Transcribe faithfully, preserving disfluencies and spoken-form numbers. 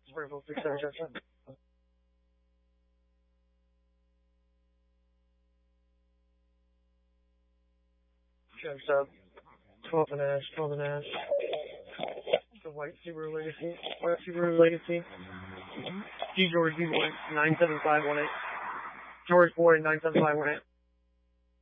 Springfield six seven seven seven. Check sub. twelve and Ash, twelve and Ash. The White Subaru Legacy, White Subaru Legacy. G George, G Boy, nine seven five one eight. George Boy, nine seven five one eight.